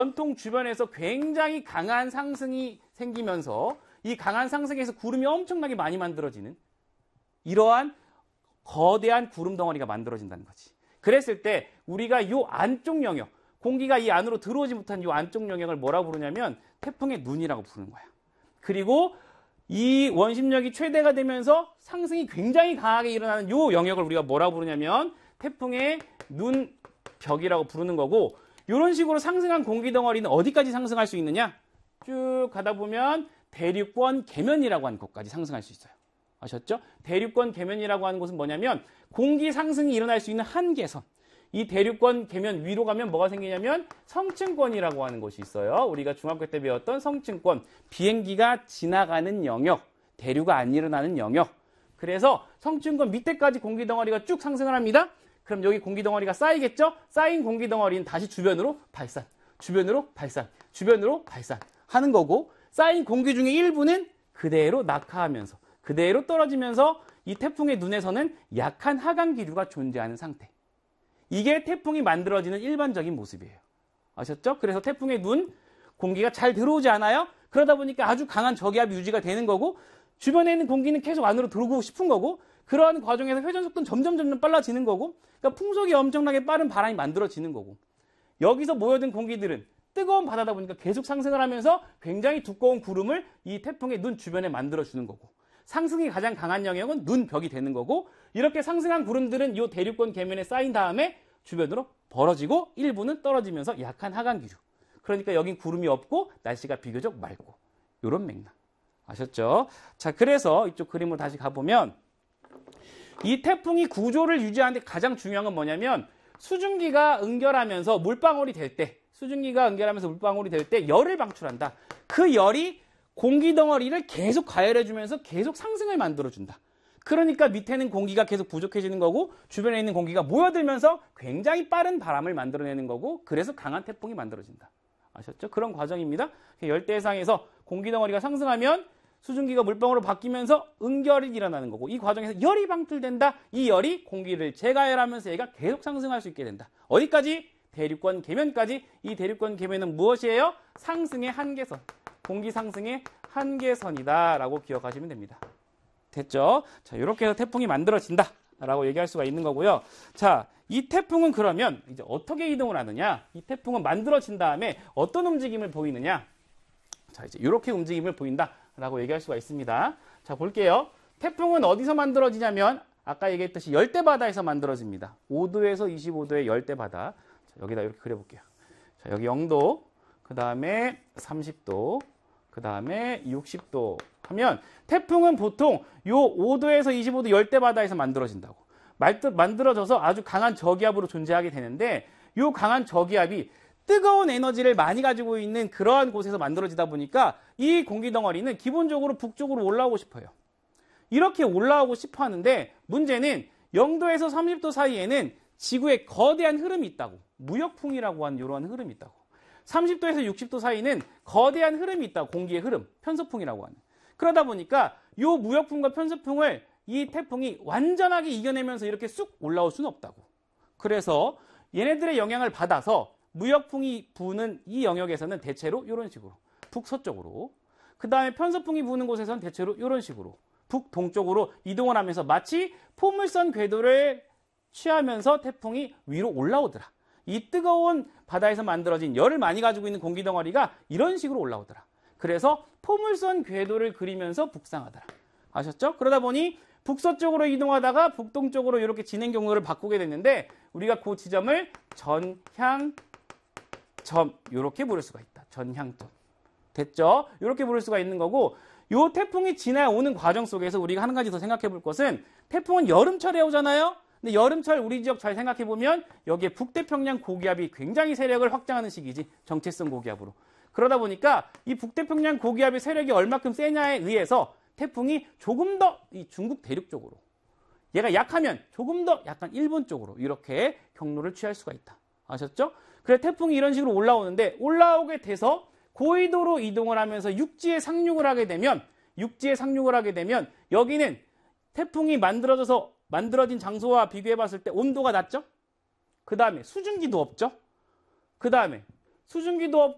원통 주변에서 굉장히 강한 상승이 생기면서 이 강한 상승에서 구름이 엄청나게 많이 만들어지는 이러한 거대한 구름 덩어리가 만들어진다는 거지. 그랬을 때 우리가 이 안쪽 영역, 공기가 이 안으로 들어오지 못한 이 안쪽 영역을 뭐라고 부르냐면 태풍의 눈이라고 부르는 거야. 그리고 이 원심력이 최대가 되면서 상승이 굉장히 강하게 일어나는 이 영역을 우리가 뭐라고 부르냐면 태풍의 눈벽이라고 부르는 거고, 이런 식으로 상승한 공기 덩어리는 어디까지 상승할 수 있느냐? 쭉 가다 보면 대륙권 계면이라고 하는 곳까지 상승할 수 있어요. 아셨죠? 대륙권 계면이라고 하는 곳은 뭐냐면 공기 상승이 일어날 수 있는 한계선. 이 대륙권 계면 위로 가면 뭐가 생기냐면 성층권이라고 하는 곳이 있어요. 우리가 중학교 때 배웠던 성층권. 비행기가 지나가는 영역, 대류가 안 일어나는 영역. 그래서 성층권 밑에까지 공기 덩어리가 쭉 상승을 합니다. 그럼 여기 공기 덩어리가 쌓이겠죠? 쌓인 공기 덩어리는 다시 주변으로 발산, 주변으로 발산, 주변으로 발산 하는 거고, 쌓인 공기 중에 일부는 그대로 낙하하면서 그대로 떨어지면서 이 태풍의 눈에서는 약한 하강 기류가 존재하는 상태. 이게 태풍이 만들어지는 일반적인 모습이에요. 아셨죠? 그래서 태풍의 눈, 공기가 잘 들어오지 않아요? 그러다 보니까 아주 강한 저기압이 유지가 되는 거고, 주변에 있는 공기는 계속 안으로 들어오고 싶은 거고, 그러한 과정에서 회전 속도는 점점 빨라지는 거고, 그러니까 풍속이 엄청나게 빠른 바람이 만들어지는 거고, 여기서 모여든 공기들은 뜨거운 바다다 보니까 계속 상승을 하면서 굉장히 두꺼운 구름을 이 태풍의 눈 주변에 만들어주는 거고, 상승이 가장 강한 영역은 눈벽이 되는 거고, 이렇게 상승한 구름들은 이 대륙권 계면에 쌓인 다음에 주변으로 벌어지고 일부는 떨어지면서 약한 하강 기류. 그러니까 여긴 구름이 없고 날씨가 비교적 맑고, 이런 맥락. 아셨죠? 자, 그래서 이쪽 그림으로 다시 가보면 이 태풍이 구조를 유지하는 데 가장 중요한 건 뭐냐면 수증기가 응결하면서 물방울이 될 때, 열을 방출한다. 그 열이 공기 덩어리를 계속 가열해주면서 계속 상승을 만들어준다. 그러니까 밑에는 공기가 계속 부족해지는 거고, 주변에 있는 공기가 모여들면서 굉장히 빠른 바람을 만들어내는 거고, 그래서 강한 태풍이 만들어진다. 아셨죠? 그런 과정입니다. 열대해상에서 공기 덩어리가 상승하면 수증기가 물방울로 바뀌면서 응결이 일어나는 거고, 이 과정에서 열이 방출된다. 이 열이 공기를 재가열하면서 얘가 계속 상승할 수 있게 된다. 어디까지? 대륙권 계면까지. 이 대륙권 계면은 무엇이에요? 상승의 한계선. 공기 상승의 한계선이다 라고 기억하시면 됩니다. 됐죠? 자, 이렇게 해서 태풍이 만들어진다 라고 얘기할 수가 있는 거고요. 자, 이 태풍은 그러면 이제 어떻게 이동을 하느냐? 이 태풍은 만들어진 다음에 어떤 움직임을 보이느냐? 자, 이제 이렇게 움직임을 보인다 라고 얘기할 수가 있습니다. 자, 볼게요. 태풍은 어디서 만들어지냐면 아까 얘기했듯이 열대바다에서 만들어집니다. 5도에서 25도의 열대바다. 자, 여기다 이렇게 그려볼게요. 자, 여기 0도, 그 다음에 30도, 그 다음에 60도 하면 태풍은 보통 요 5도에서 25도 열대바다에서 만들어진다고. 만들어져서 아주 강한 저기압으로 존재하게 되는데, 요 강한 저기압이 뜨거운 에너지를 많이 가지고 있는 그러한 곳에서 만들어지다 보니까 이 공기 덩어리는 기본적으로 북쪽으로 올라오고 싶어요. 이렇게 올라오고 싶어 하는데, 문제는 0도에서 30도 사이에는 지구에 거대한 흐름이 있다고. 무역풍이라고 하는 이러한 흐름이 있다고. 30도에서 60도 사이는 거대한 흐름이 있다. 공기의 흐름, 편서풍이라고 하는. 그러다 보니까 이 무역풍과 편서풍을 이 태풍이 완전하게 이겨내면서 이렇게 쑥 올라올 수는 없다고. 그래서 얘네들의 영향을 받아서 무역풍이 부는 이 영역에서는 대체로 이런 식으로 북서쪽으로, 그 다음에 편서풍이 부는 곳에서는 대체로 이런 식으로 북동쪽으로 이동을 하면서 마치 포물선 궤도를 취하면서 태풍이 위로 올라오더라. 이 뜨거운 바다에서 만들어진 열을 많이 가지고 있는 공기 덩어리가 이런 식으로 올라오더라. 그래서 포물선 궤도를 그리면서 북상하더라. 아셨죠? 그러다 보니 북서쪽으로 이동하다가 북동쪽으로 이렇게 진행 경로를 바꾸게 됐는데, 우리가 그 지점을 전향점 이렇게 부를 수가 있다. 전향점. 됐죠? 이렇게 부를 수가 있는 거고, 요 태풍이 지나오는 과정 속에서 우리가 한 가지 더 생각해 볼 것은, 태풍은 여름철에 오잖아요? 근데 여름철 우리 지역 잘 생각해 보면 여기에 북태평양 고기압이 굉장히 세력을 확장하는 시기지. 정체성 고기압으로. 그러다 보니까 이 북태평양 고기압의 세력이 얼마큼 세냐에 의해서 태풍이 조금 더 이 중국 대륙 쪽으로, 얘가 약하면 조금 더 약간 일본 쪽으로 이렇게 경로를 취할 수가 있다. 아셨죠? 그래 태풍이 이런 식으로 올라오는데, 올라오게 돼서 고緯도로 이동을 하면서 육지에 상륙을 하게 되면 여기는 태풍이 만들어진 장소와 비교해 봤을 때 온도가 낮죠? 그 다음에 수증기도 없죠?